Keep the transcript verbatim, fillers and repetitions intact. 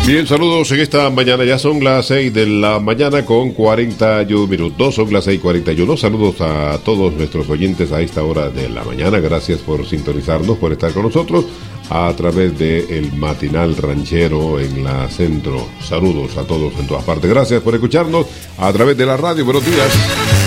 Bien, saludos en esta mañana. Ya son las seis de la mañana con cuarenta y un minutos. Son las seis y cuarenta y uno. Saludos a todos nuestros oyentes a esta hora de la mañana. Gracias por sintonizarnos, por estar con nosotros a través de el Matinal Ranchero en la Centro. Saludos a todos en todas partes. Gracias por escucharnos a través de la radio. Buenos días.